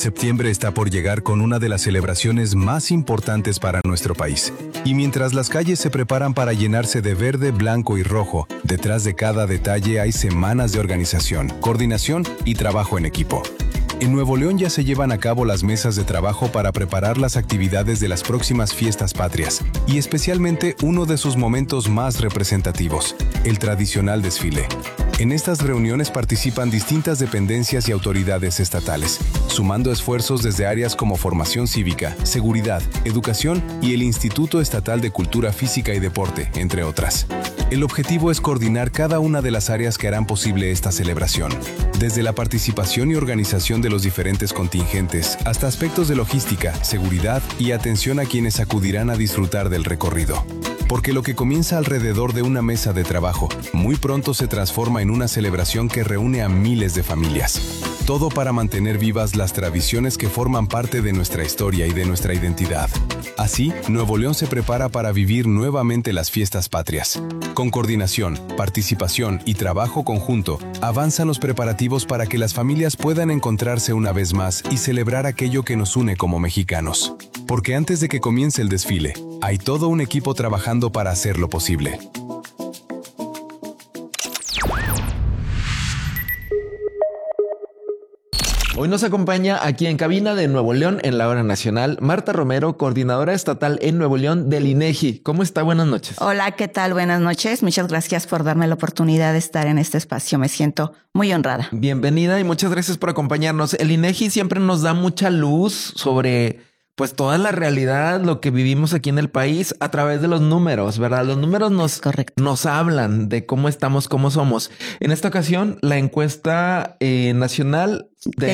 Septiembre está por llegar con una de las celebraciones más importantes para nuestro país. Y mientras las calles se preparan para llenarse de verde, blanco y rojo, detrás de cada detalle hay semanas de organización, coordinación y trabajo en equipo. En Nuevo León ya se llevan a cabo las mesas de trabajo para preparar las actividades de las próximas fiestas patrias, y especialmente uno de sus momentos más representativos, el tradicional desfile. En estas reuniones participan distintas dependencias y autoridades estatales, sumando esfuerzos desde áreas como formación cívica, seguridad, educación y el Instituto Estatal de Cultura Física y Deporte, entre otras. El objetivo es coordinar cada una de las áreas que harán posible esta celebración, desde la participación y organización de los diferentes contingentes hasta aspectos de logística, seguridad y atención a quienes acudirán a disfrutar del recorrido. Porque lo que comienza alrededor de una mesa de trabajo, muy pronto se transforma en una celebración que reúne a miles de familias. Todo para mantener vivas las tradiciones que forman parte de nuestra historia y de nuestra identidad. Así, Nuevo León se prepara para vivir nuevamente las fiestas patrias. Con coordinación, participación y trabajo conjunto, avanzan los preparativos para que las familias puedan encontrarse una vez más y celebrar aquello que nos une como mexicanos. Porque antes de que comience el desfile, hay todo un equipo trabajando para hacerlo posible. Hoy nos acompaña aquí en cabina de Nuevo León en la Hora Nacional Marta Romero, coordinadora estatal en Nuevo León del INEGI. ¿Cómo está? Buenas noches. Hola, ¿qué tal? Buenas noches. Muchas gracias por darme la oportunidad de estar en este espacio. Me siento muy honrada. Bienvenida y muchas gracias por acompañarnos. El INEGI siempre nos da mucha luz sobre pues toda la realidad, lo que vivimos aquí en el país a través de los números, ¿verdad? Los números nos hablan de cómo estamos, cómo somos. En esta ocasión, la encuesta nacional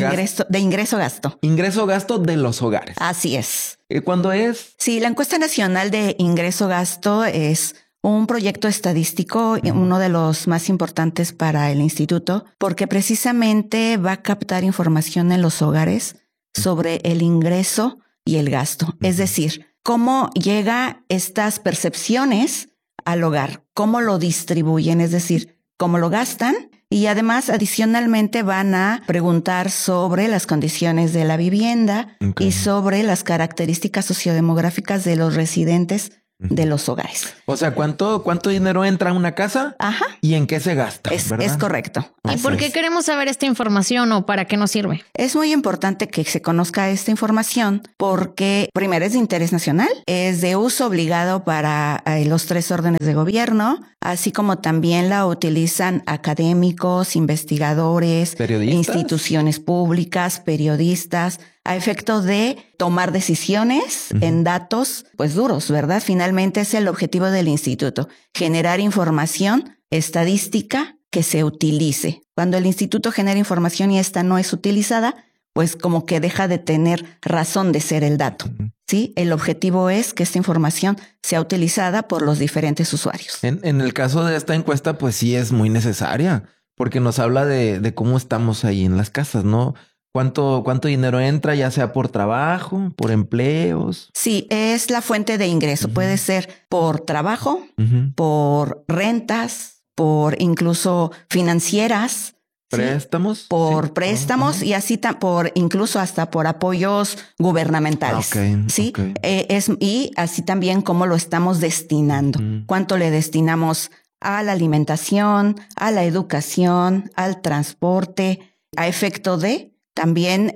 de ingreso-gasto. Ingreso-gasto de los hogares. Así es. ¿Cuándo es? Sí, la encuesta nacional de ingreso-gasto es un proyecto estadístico, uno de los más importantes para el instituto, porque precisamente va a captar información en los hogares sobre el ingreso y el gasto. Es decir, cómo llega estas percepciones al hogar, cómo lo distribuyen, es decir, cómo lo gastan. Y además, adicionalmente, van a preguntar sobre las condiciones de la vivienda y sobre las características sociodemográficas de los residentes de los hogares. O sea, ¿cuánto dinero entra a una casa? Ajá. ¿Y en qué se gasta? Es correcto. ¿Y por qué queremos saber esta información o para qué nos sirve? Es muy importante que se conozca esta información porque, primero, es de interés nacional, es de uso obligado para los 3 órdenes de gobierno, así como también la utilizan académicos, investigadores, instituciones públicas, periodistas, a efecto de tomar decisiones en datos, pues duros, ¿verdad? Finalmente es el objetivo del instituto, generar información estadística que se utilice. Cuando el instituto genera información y esta no es utilizada, pues como que deja de tener razón de ser el dato. ¿Sí? El objetivo es que esta información sea utilizada por los diferentes usuarios. En el caso de esta encuesta, pues sí es muy necesaria, porque nos habla de cómo estamos ahí en las casas, ¿no? ¿Cuánto dinero entra, ya sea por trabajo, por empleos? Sí, es la fuente de ingreso. Puede ser por trabajo, por rentas, por incluso financieras. ¿Préstamos? Por préstamos y así por incluso hasta por apoyos gubernamentales. ¿Sí? Y así también cómo lo estamos destinando. ¿Cuánto le destinamos a la alimentación, a la educación, al transporte, a efecto de también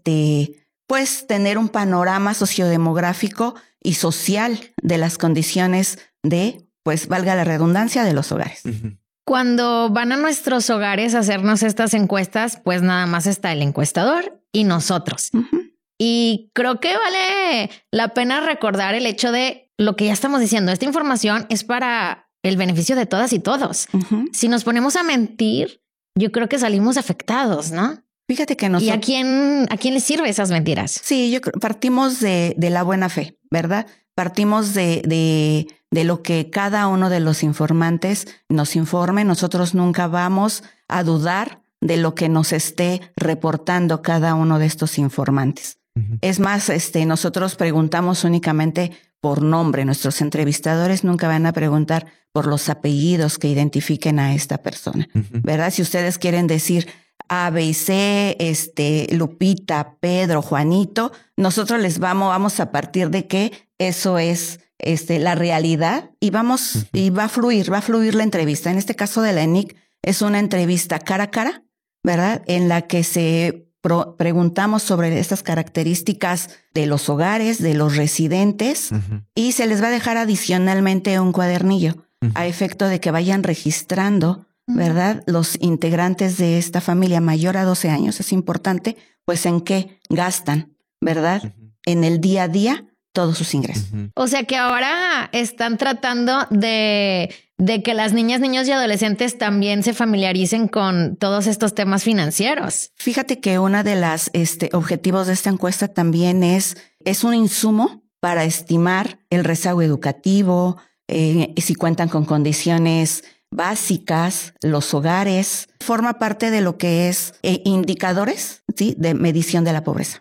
pues tener un panorama sociodemográfico y social de las condiciones de, pues valga la redundancia, de los hogares? Cuando van a nuestros hogares a hacernos estas encuestas, pues nada más está el encuestador y nosotros. Y creo que vale la pena recordar el hecho de lo que ya estamos diciendo. Esta información es para el beneficio de todas y todos. Si nos ponemos a mentir, yo creo que salimos afectados, ¿no? Fíjate que nosotros... ¿Y a quién les sirve esas mentiras? Sí, yo creo, partimos de la buena fe, ¿verdad? Partimos de lo que cada uno de los informantes nos informe. Nosotros nunca vamos a dudar de lo que nos esté reportando cada uno de estos informantes. Es más, nosotros preguntamos únicamente por nombre. Nuestros entrevistadores nunca van a preguntar por los apellidos que identifiquen a esta persona, ¿verdad? Si ustedes quieren decir A, B y C, Lupita, Pedro, Juanito, nosotros les vamos a partir de que eso es la realidad y va a fluir la entrevista. En este caso de la ENIC es una entrevista cara a cara, ¿verdad? En la que se preguntamos sobre estas características de los hogares, de los residentes, y se les va a dejar adicionalmente un cuadernillo a efecto de que vayan registrando, ¿verdad? Los integrantes de esta familia mayor a 12 años, es importante, pues en qué gastan, ¿verdad? En el día a día todos sus ingresos. O sea que ahora están tratando de que las niñas, niños y adolescentes también se familiaricen con todos estos temas financieros. Fíjate que una de las objetivos de esta encuesta también es un insumo para estimar el rezago educativo, si cuentan con condiciones básicas, los hogares, forma parte de lo que es indicadores, ¿sí? De medición de la pobreza.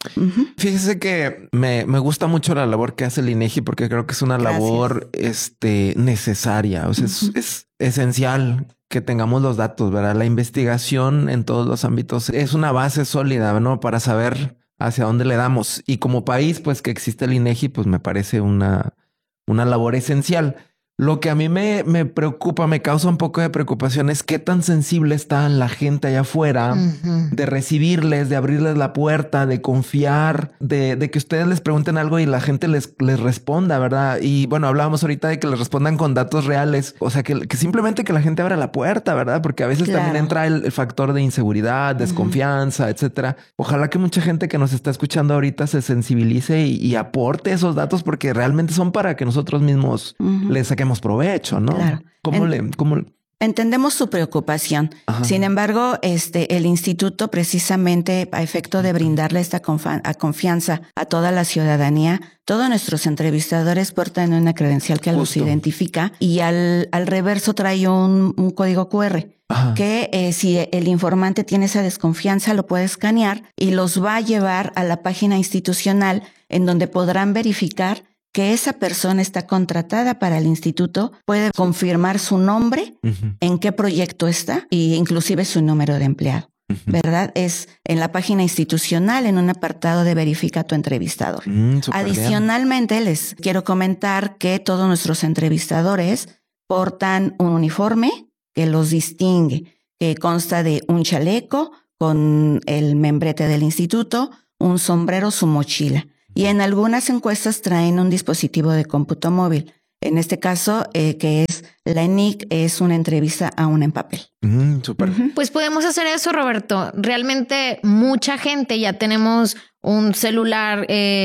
Fíjese que me gusta mucho la labor que hace el INEGI porque creo que es una labor necesaria. O sea, es esencial que tengamos los datos, ¿verdad? La investigación en todos los ámbitos es una base sólida, ¿no? Para saber hacia dónde le damos. Y como país, pues que existe el INEGI, pues me parece una labor esencial. Lo que a mí me preocupa, me causa un poco de preocupación es qué tan sensible está la gente allá afuera de recibirles, de abrirles la puerta, de confiar, de que ustedes les pregunten algo y la gente les responda, ¿verdad? Y bueno, hablábamos ahorita de que les respondan con datos reales. O sea, que simplemente que la gente abra la puerta, ¿verdad? Porque a veces también entra el factor de inseguridad, desconfianza, etcétera. Ojalá que mucha gente que nos está escuchando ahorita se sensibilice y aporte esos datos porque realmente son para que nosotros mismos les saquemos provecho, ¿no? Claro. ¿Cómo? Entendemos su preocupación. Ajá. Sin embargo, el instituto, precisamente a efecto de brindarle esta confianza a toda la ciudadanía, todos nuestros entrevistadores portan una credencial que los identifica y al reverso trae un código QR. Ajá. Que si el informante tiene esa desconfianza, lo puede escanear y los va a llevar a la página institucional en donde podrán verificar que esa persona está contratada para el instituto, puede confirmar su nombre, en qué proyecto está e inclusive su número de empleado, ¿verdad? Es en la página institucional, en un apartado de verifica tu entrevistador. Adicionalmente, les quiero comentar que todos nuestros entrevistadores portan un uniforme que los distingue, que consta de un chaleco con el membrete del instituto, un sombrero, su mochila. Y en algunas encuestas traen un dispositivo de cómputo móvil. En este caso, que es la ENIC, es una entrevista aún en papel. Súper. Pues podemos hacer eso, Roberto. Realmente mucha gente ya tenemos un celular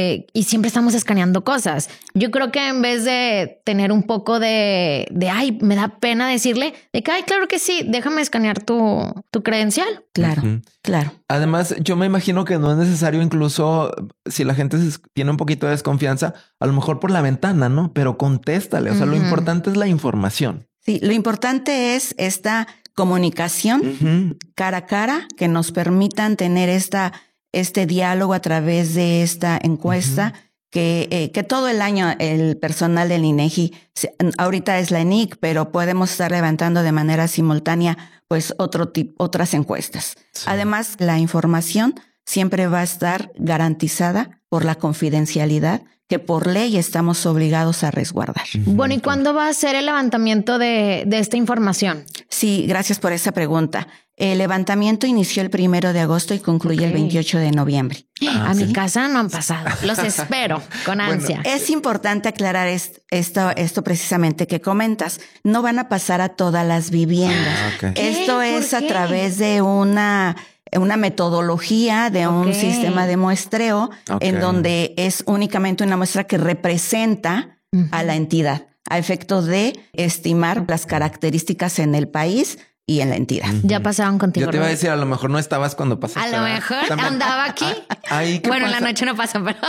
y siempre estamos escaneando cosas. Yo creo que en vez de tener un poco de ay, me da pena decirle de que ay, claro que sí, déjame escanear tu credencial. Claro, claro. Además, yo me imagino que no es necesario, incluso si la gente tiene un poquito de desconfianza, a lo mejor por la ventana, ¿no? Pero contéstale. O sea, lo importante es la información. Sí, lo importante es esta comunicación cara a cara que nos permitan tener este diálogo a través de esta encuesta que todo el año el personal del INEGI, ahorita es la ENIC, pero podemos estar levantando de manera simultánea pues otras encuestas. Sí. Además, la información siempre va a estar garantizada por la confidencialidad que por ley estamos obligados a resguardar. Bueno, ¿y cuándo va a ser el levantamiento de esta información? Sí, gracias por esa pregunta. El levantamiento inició el 1 de agosto y concluye el 28 de noviembre. A mi casa no han pasado. Los espero con ansia. Es importante aclarar esto precisamente que comentas. No van a pasar a todas las viviendas. Esto es a través de una metodología, de un sistema de muestreo, en donde es únicamente una muestra que representa a la entidad, a efecto de estimar las características en el país y en la entidad. Ya pasaban contigo. Yo te iba a decir, a lo mejor no estabas cuando pasaste. A lo mejor andaba aquí. Bueno, en la noche no pasan, pero...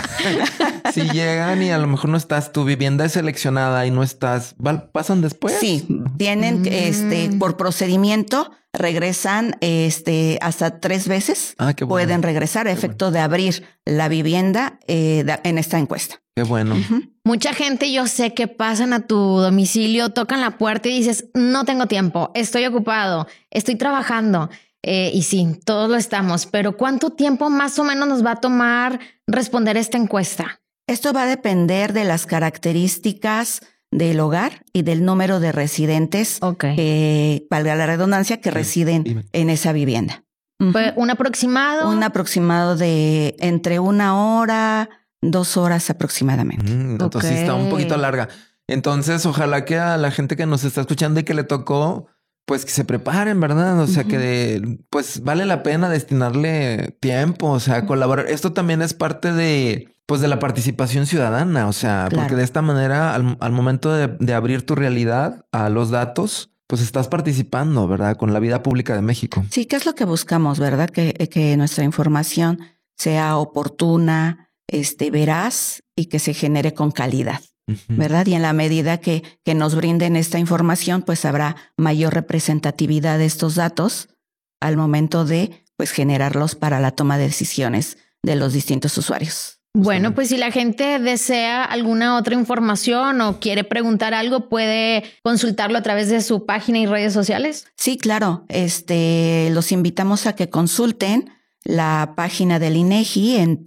Si llegan y a lo mejor no estás, tu vivienda es seleccionada y no estás, ¿pasan después? Sí, tienen por procedimiento regresan hasta 3 veces. Qué bueno. Pueden regresar a efecto de abrir la vivienda en esta encuesta. Qué bueno. Mucha gente yo sé que pasan a tu domicilio, tocan la puerta y dices, no tengo tiempo, estoy ocupado, estoy trabajando. Y sí, todos lo estamos, pero ¿cuánto tiempo más o menos nos va a tomar responder esta encuesta? Esto va a depender de las características del hogar y del número de residentes, valga la redundancia, que residen en esa vivienda. ¿Un aproximado? Un aproximado de entre 1 hora, 2 horas aproximadamente. Entonces sí está un poquito larga. Entonces, ojalá que a la gente que nos está escuchando y que le tocó, pues que se preparen, ¿verdad? O sea, pues vale la pena destinarle tiempo, o sea, colaborar. Esto también es parte de la participación ciudadana, o sea, porque de esta manera, al momento de abrir tu realidad a los datos, pues estás participando, ¿verdad? Con la vida pública de México. Sí, ¿qué es lo que buscamos, verdad? Que nuestra información sea oportuna, veraz y que se genere con calidad, ¿verdad? Y en la medida que nos brinden esta información, pues habrá mayor representatividad de estos datos al momento de, pues, generarlos para la toma de decisiones de los distintos usuarios. Bueno, pues si la gente desea alguna otra información o quiere preguntar algo, ¿puede consultarlo a través de su página y redes sociales? Sí, claro. Los invitamos a que consulten la página del INEGI en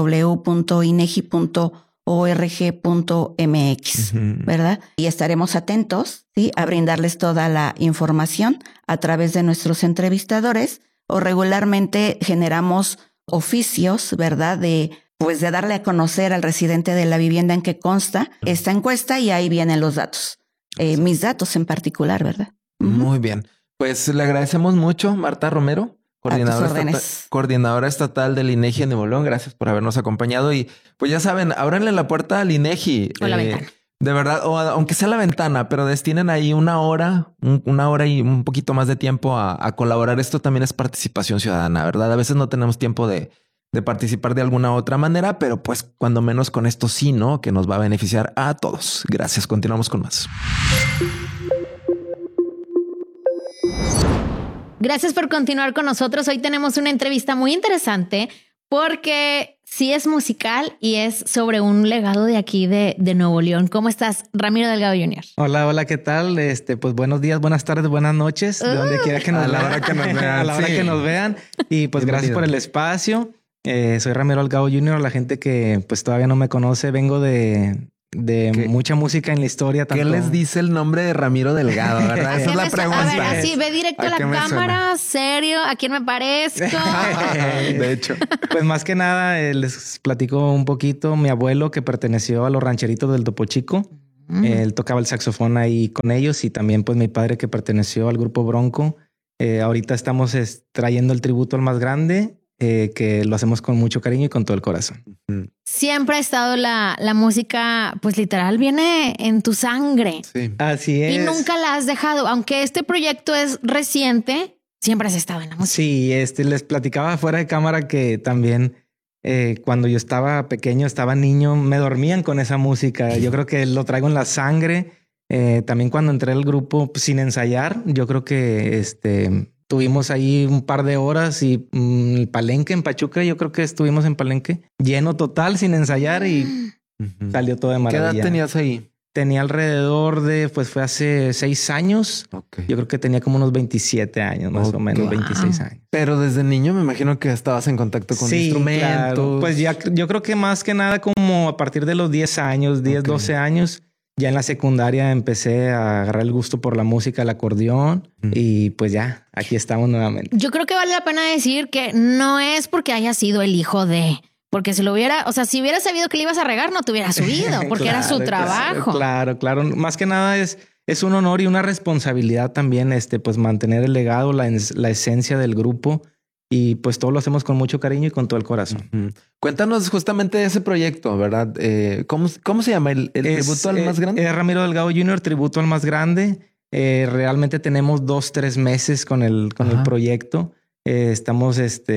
www.inegi.org.mx, ¿verdad? Y estaremos atentos, ¿sí?, a brindarles toda la información a través de nuestros entrevistadores, o regularmente generamos oficios, ¿verdad?, de darle a conocer al residente de la vivienda en que consta esta encuesta, y ahí vienen los datos. Mis datos en particular, ¿verdad? Muy bien. Pues le agradecemos mucho, Marta Romero, coordinadora estatal del INEGI en Nuevo León. Gracias por habernos acompañado. Y pues ya saben, ábranle la puerta al INEGI. O la ventana. De verdad, o aunque sea la ventana, pero destinen ahí 1 hora, 1 hora y un poquito más de tiempo a colaborar. Esto también es participación ciudadana, ¿verdad? A veces no tenemos tiempo de participar de alguna otra manera, pero pues cuando menos con esto sí, ¿no? Que nos va a beneficiar a todos. Gracias. Continuamos con más. Gracias por continuar con nosotros. Hoy tenemos una entrevista muy interesante porque sí es musical y es sobre un legado de aquí de Nuevo León. ¿Cómo estás, Ramiro Delgado Jr.? Hola, ¿qué tal? Pues buenos días, buenas tardes, buenas noches, de donde quiera que nos vean. A la hora que nos vean. A la hora que nos vean. Y pues gracias por el espacio. Soy Ramiro Delgado Jr., la gente que pues todavía no me conoce, vengo de mucha música en la historia. ¿Qué les dice el nombre de Ramiro Delgado? ¿Verdad? Esa es la pregunta. A ver, así ve directo a la cámara, serio, ¿a quién me parezco? De hecho. Pues más que nada les platico un poquito. Mi abuelo, que perteneció a los rancheritos del Topo Chico, él tocaba el saxofón ahí con ellos, y también pues mi padre, que perteneció al grupo Bronco. Ahorita estamos trayendo el tributo al más grande, que lo hacemos con mucho cariño y con todo el corazón. Siempre ha estado la música, pues literal, viene en tu sangre. Sí. Así es. Y nunca la has dejado. Aunque este proyecto es reciente, siempre has estado en la música. Sí, les platicaba fuera de cámara que también cuando yo estaba pequeño, estaba niño, me dormían con esa música. Yo creo que lo traigo en la sangre. También cuando entré al grupo, pues, sin ensayar, yo creo que tuvimos ahí un par de horas, y el Palenque en Pachuca, yo creo que estuvimos en Palenque, lleno total, sin ensayar, y salió todo de maravilla. ¿Qué edad tenías ahí? Tenía alrededor de, pues fue hace 6 años. Okay. Yo creo que tenía como unos 27 años, más o menos, 26 años. Pero desde niño me imagino que estabas en contacto con instrumentos. Claro. Pues ya, yo creo que más que nada como a partir de los 10 años, 12 años, ya en la secundaria empecé a agarrar el gusto por la música, el acordeón, y pues ya, aquí estamos nuevamente. Yo creo que vale la pena decir que no es porque haya sido el hijo de... Porque si hubiera sabido que le ibas a regar, no te hubiera subido, porque claro, era su trabajo. Claro. Más que nada es un honor y una responsabilidad también, pues mantener el legado, la esencia del grupo, y pues todo lo hacemos con mucho cariño y con todo el corazón. Cuéntanos justamente de ese proyecto, ¿verdad? ¿Cómo se llama? ¿El tributo al más grande? Ramiro Delgado Jr., tributo al más grande. Realmente tenemos 2-3 meses con el proyecto. Estamos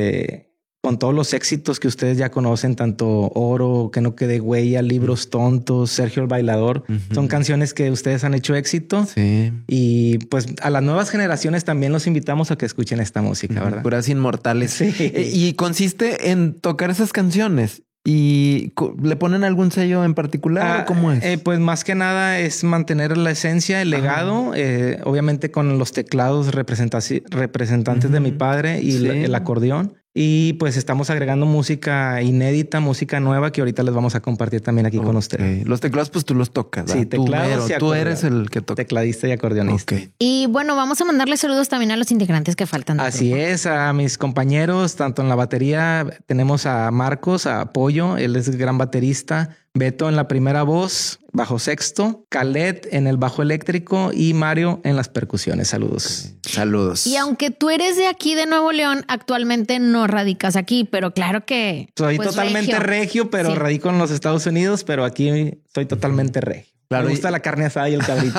con todos los éxitos que ustedes ya conocen, tanto Oro, Que no quede huella, Libros tontos, Sergio el Bailador. Son canciones que ustedes han hecho éxito. Sí. Y pues a las nuevas generaciones también los invitamos a que escuchen esta música, ¿verdad? Puras inmortales. Sí. Y consiste en tocar esas canciones ¿Y le ponen algún sello en particular o cómo es? Pues más que nada es mantener la esencia, el legado, obviamente con los teclados representantes de mi padre y el acordeón. Y pues estamos agregando música inédita, música nueva que ahorita les vamos a compartir también aquí con ustedes. Los teclados pues tú los tocas, ¿verdad? Sí, teclados y tú eres el que toca. Tecladista y acordeonista. Y bueno, vamos a mandarle saludos también a los integrantes que faltan. Así es, a mis compañeros, tanto en la batería tenemos a Marcos, a Pollo, él es gran baterista, Beto en la primera voz, bajo sexto, Khaled en el bajo eléctrico y Mario en las percusiones. Saludos. Saludos. Y aunque tú eres de aquí de Nuevo León, actualmente no radicas aquí, pero claro que soy pues, totalmente regio, pero radico en los Estados Unidos, pero aquí soy totalmente regio. Claro, me gusta la carne asada y el cabrito.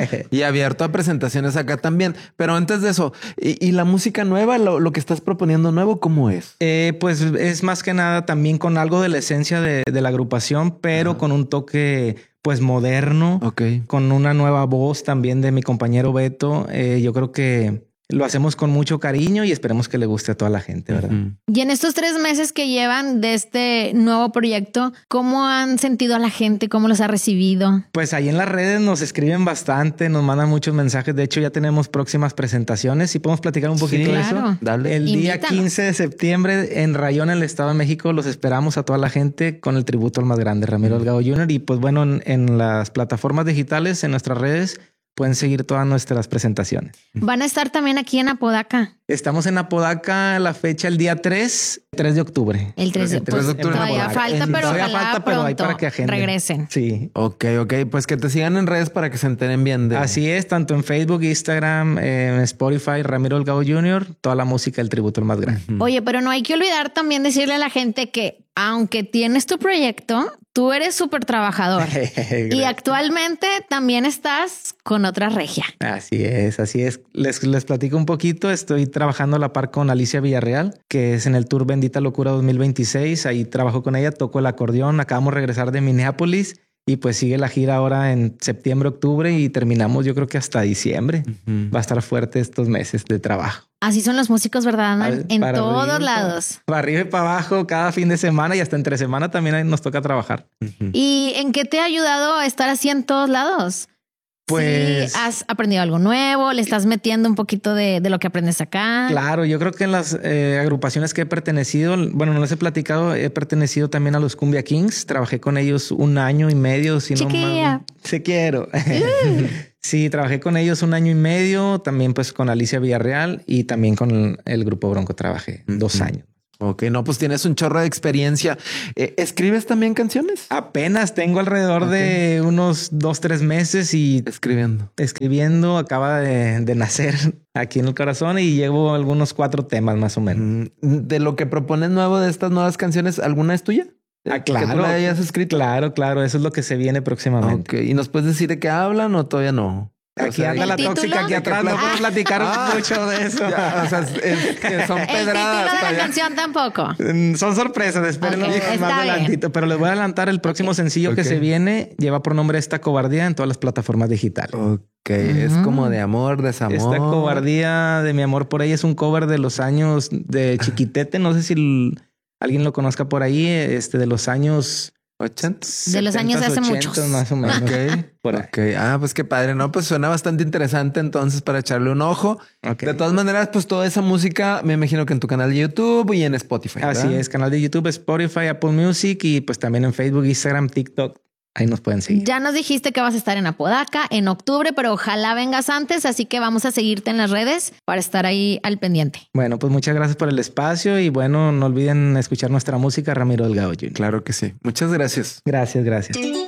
Y abierto a presentaciones acá también. Pero antes de eso, ¿y la música nueva, lo que estás proponiendo nuevo, cómo es? Pues es más que nada también con algo de la esencia de la agrupación, pero con un toque pues moderno, con una nueva voz también de mi compañero Beto. Yo creo que lo hacemos con mucho cariño y esperemos que le guste a toda la gente, ¿verdad? Y en estos 3 meses que llevan de este nuevo proyecto, ¿cómo han sentido a la gente? ¿Cómo los ha recibido? Pues ahí en las redes nos escriben bastante, nos mandan muchos mensajes. De hecho, ya tenemos próximas presentaciones. ¿Sí podemos platicar un poquito de eso? Dale. El día 15 de septiembre en Rayón, en el Estado de México, los esperamos a toda la gente con el tributo al más grande, Ramiro Delgado Jr. Y pues bueno, en las plataformas digitales, en nuestras redes, pueden seguir todas nuestras presentaciones. Van a estar también aquí en Apodaca. Estamos en Apodaca, la fecha el día 3 de octubre. El 3 de octubre. Todavía falta, pero ojalá pronto hay para que agenden. Regresen. Sí. Ok. Pues que te sigan en redes para que se enteren bien. Así es, tanto en Facebook, Instagram, en Spotify, Ramiro Delgado Jr., toda la música del tributo al más grande. Oye, pero no hay que olvidar también decirle a la gente que aunque tienes tu proyecto, tú eres súper trabajador y actualmente también estás con otra regia. Así es. Les platico un poquito. Estoy trabajando a la par con Alicia Villarreal, que es en el Tour Bendita Locura 2026. Ahí trabajo con ella, toco el acordeón. Acabamos de regresar de Minneapolis y pues sigue la gira ahora en septiembre, octubre y terminamos yo creo que hasta diciembre. Va a estar fuerte estos meses de trabajo. Así son los músicos, ¿verdad, Ana? En todos lados. Para arriba y para abajo, cada fin de semana y hasta entre semana también nos toca trabajar. ¿Y en qué te ha ayudado a estar así en todos lados? Pues... ¿Sí has aprendido algo nuevo? ¿Le estás metiendo un poquito de lo que aprendes acá? Claro, yo creo que en las agrupaciones que he pertenecido, bueno, no les he platicado, he pertenecido también a los Cumbia Kings. Trabajé con ellos 1 año y medio. Si Chiquilla. No se quiero. Sí, trabajé con ellos 1 año y medio, también pues con Alicia Villarreal y también con el Grupo Bronco trabajé 2 años. Ok, no, pues tienes un chorro de experiencia. ¿Escribes también canciones? Apenas tengo alrededor de unos 2-3 meses y... Escribiendo, acaba de nacer aquí en el corazón y llevo algunos 4 temas más o menos. De lo que propones nuevo de estas nuevas canciones, ¿alguna es tuya? Claro. ¿Que tú la hayas escrito? Claro. Eso es lo que se viene próximamente. Ok, ¿y nos puedes decir de qué hablan o todavía no? Aquí anda la tóxica aquí atrás, no puedo platicar mucho de eso. Ya, o sea, que son pedradas. El título de la canción tampoco. Son sorpresas, espérenlo más adelantito. Pero les voy a adelantar el próximo sencillo que se viene. Lleva por nombre Esta Cobardía en todas las plataformas digitales. Ok, es como de amor, desamor. Esta Cobardía de mi amor por ella es un cover de los años de Chiquitete. No sé si alguien lo conozca por ahí. De los años... 80. De los años de hace 80, muchos. más o menos. Ok. Pues qué padre, ¿no? Pues suena bastante interesante entonces para echarle un ojo. De todas maneras, pues toda esa música me imagino que en tu canal de YouTube y en Spotify, ¿verdad? Así es, canal de YouTube, Spotify, Apple Music y pues también en Facebook, Instagram, TikTok. Ahí nos pueden seguir. Ya nos dijiste que vas a estar en Apodaca en octubre, pero ojalá vengas antes, así que vamos a seguirte en las redes para estar ahí al pendiente. Bueno, pues muchas gracias por el espacio y bueno, no olviden escuchar nuestra música, Ramiro Delgado Jr. Claro que sí. Muchas gracias. Gracias.